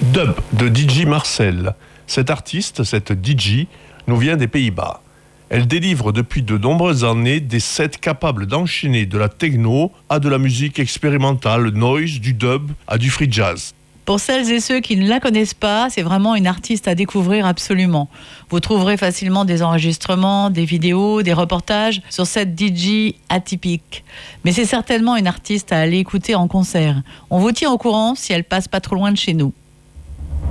Dub de DJ Marcel. Cette artiste, cette DJ, nous vient des Pays-Bas. Elle délivre depuis de nombreuses années des sets capables d'enchaîner de la techno à de la musique expérimentale, noise, du dub à du free jazz. Pour celles et ceux qui ne la connaissent pas, c'est vraiment une artiste à découvrir absolument. Vous trouverez facilement des enregistrements, des vidéos, des reportages sur cette DJ atypique. Mais c'est certainement une artiste à aller écouter en concert. On vous tient au courant si elle passe pas trop loin de chez nous.